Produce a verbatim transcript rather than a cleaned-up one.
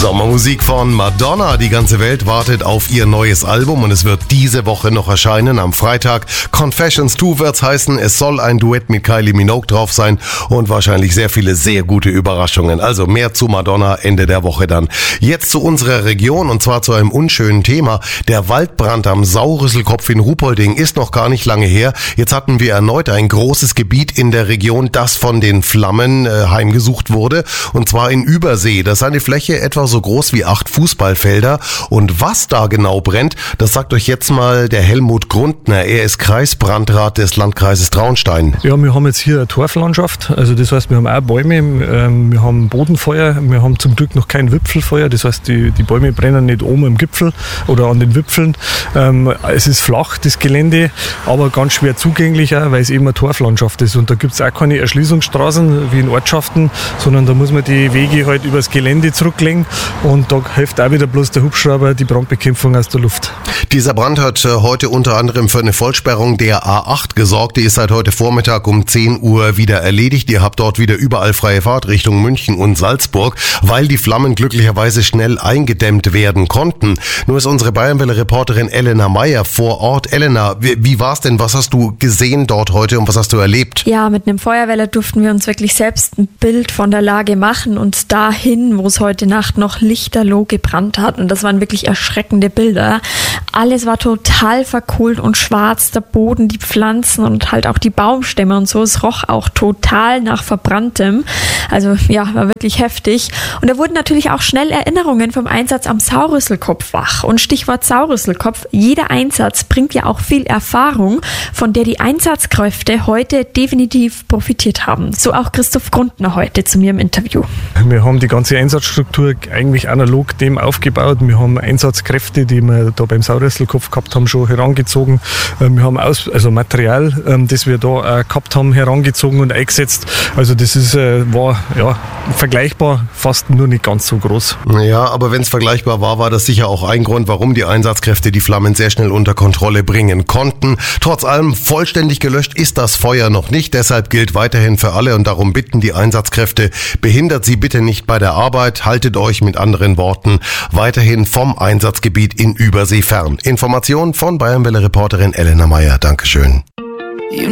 Sommermusik von Madonna. Die ganze Welt wartet auf ihr neues Album und es wird diese Woche noch erscheinen. Am Freitag Confessions zwei wird's heißen. Es soll ein Duett mit Kylie Minogue drauf sein und wahrscheinlich sehr viele sehr gute Überraschungen. Also mehr zu Madonna Ende der Woche dann. Jetzt zu unserer Region und zwar zu einem unschönen Thema. Der Waldbrand am Sauerrüsselkopf in Ruhpolding ist noch gar nicht lange her. Jetzt hatten wir erneut ein großes Gebiet in der Region, das von den Flammen äh, heimgesucht wurde. Und zwar in Übersee. Das ist eine Fläche etwa so groß wie acht Fußballfelder. Und was da genau brennt, das sagt euch jetzt mal der Helmut Grundner. Er ist Kreisbrandrat des Landkreises Traunstein. Ja, wir haben jetzt hier eine Torflandschaft. Also das heißt, wir haben auch Bäume, ähm, wir haben Bodenfeuer, wir haben zum Glück noch kein Wipfelfeuer. Das heißt, die, die Bäume brennen nicht oben im Gipfel oder an den Wipfeln. Ähm, es ist flach, das Gelände, aber ganz schwer zugänglich, auch, weil es eben eine Torflandschaft ist. Und da gibt es auch keine Erschließungsstraßen wie in Ortschaften, sondern da muss man die Wege halt übers Gelände zurücklegen. Und da hilft auch wieder bloß der Hubschrauber, die Brandbekämpfung aus der Luft. Dieser Brand hat heute unter anderem für eine Vollsperrung der A acht gesorgt. Die ist seit heute Vormittag um zehn Uhr wieder erledigt. Ihr habt dort wieder überall freie Fahrt Richtung München und Salzburg, weil die Flammen glücklicherweise schnell eingedämmt werden konnten. Nur ist unsere Bayernwelle-Reporterin Elena Meyer vor Ort. Elena, wie, wie war's denn? Was hast du gesehen dort heute und was hast du erlebt? Ja, mit einem Feuerwehrler durften wir uns wirklich selbst ein Bild von der Lage machen und dahin, wo es heute Nacht noch lichterloh gebrannt hat. Und das waren wirklich erschreckende Bilder. Alles war total verkohlt und schwarz, der Boden, die Pflanzen und halt auch die Baumstämme und so. Es roch auch total nach Verbranntem. Also ja, war wirklich heftig. Und da wurden natürlich auch schnell Erinnerungen vom Einsatz am Sauerrüsselkopf wach. Und Stichwort Sauerrüsselkopf, jeder Einsatz bringt ja auch viel Erfahrung, von der die Einsatzkräfte heute definitiv profitiert haben. So auch Christoph Grundner heute zu mir im Interview. Wir haben die ganze Einsatzstruktur eigentlich analog dem aufgebaut. Wir haben Einsatzkräfte, die wir da beim Sauerrüsselkopf gehabt haben, schon herangezogen. Wir haben aus, also Material, das wir da auch gehabt haben, herangezogen und eingesetzt. Also das ist, war ja vergleichbar, fast nur nicht ganz so groß. Ja, aber wenn es vergleichbar war, war das sicher auch ein Grund, warum die Einsatzkräfte die Flammen sehr schnell unter Kontrolle bringen konnten. Trotz allem vollständig gelöscht ist das Feuer noch nicht. Deshalb gilt weiterhin für alle und darum bitten die Einsatzkräfte, behindert sie bitte nicht bei der Arbeit, haltet euch mit anderen Worten weiterhin vom Einsatzgebiet in Übersee fern. Information von Bayernwelle-Reporterin Elena Meyer. Dankeschön.